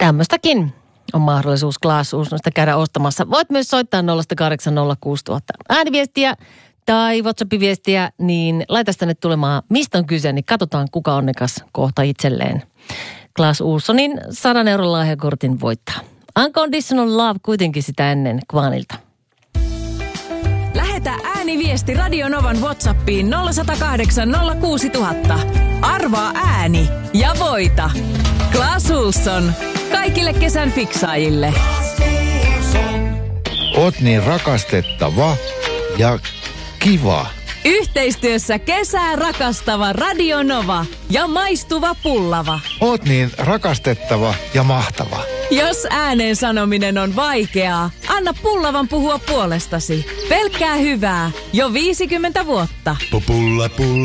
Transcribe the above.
tämmöistäkin on mahdollisuus Glass-Uusnosta käydä ostamassa. Voit myös soittaa 0806000 ääniviestiä tai WhatsApp-viestiä, niin laita tänne tulemaan, mistä on kyse, niin katsotaan kuka onnekas kohta itselleen Glass-Uussonin 100 € lahjakortin voittaa. Unconditional Love kuitenkin sitä ennen Kvaanilta. Lähetä ääniviesti Radio Novan WhatsAppiin 0108 06000. Arvaa ääni ja voita. Glass-Uusson. Kaikille kesän fiksaajille. Oot niin rakastettava ja kiva. Yhteistyössä kesää rakastava Radio Nova ja maistuva pullava. Oot niin rakastettava ja mahtava. Jos ääneen sanominen on vaikeaa, anna pullavan puhua puolestasi. Pelkkää hyvää jo 50 vuotta. Pulla.